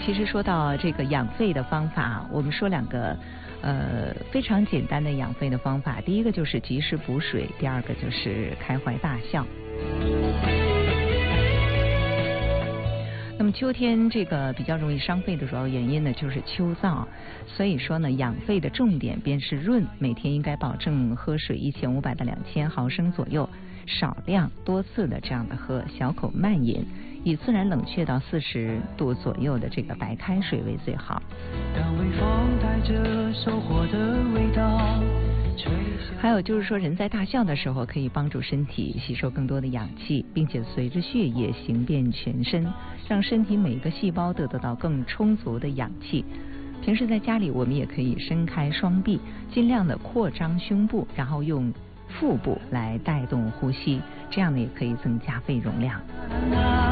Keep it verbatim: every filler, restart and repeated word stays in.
其实说到这个养肺的方法，我们说两个呃非常简单的养肺的方法。第一个就是及时补水，第二个就是开怀大笑。那么秋天这个比较容易伤肺的主要原因呢，就是秋燥。所以说呢，养肺的重点便是润，每天应该保证喝水一千五百到两千毫升左右，少量多次的这样的喝，小口慢饮，以自然冷却到四十度左右的这个白开水为最好。让微风带着收获的味道。还有就是说，人在大笑的时候可以帮助身体吸收更多的氧气，并且随着血液行遍全身，让身体每个细胞都得到更充足的氧气。平时在家里，我们也可以伸开双臂，尽量的扩张胸部，然后用腹部来带动呼吸，这样呢也可以增加肺容量。